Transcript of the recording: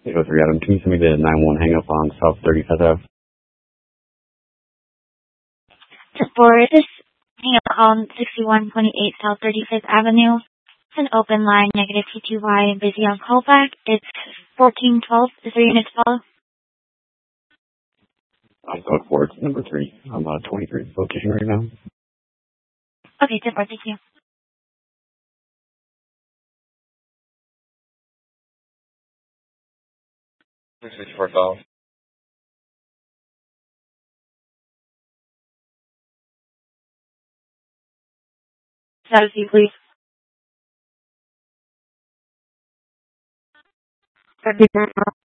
803 Adam, can you send me the 9-1 hang up on South 35th Ave? For this hang up on 6128 South 35th Avenue, it's an open line, negative TTY, busy on callback. It's 1412. Is there unit 12? I'm code for it. Number 3. I'm 23 location right now. Okay, 10-4, thank you. 664 call. Status, please. 34.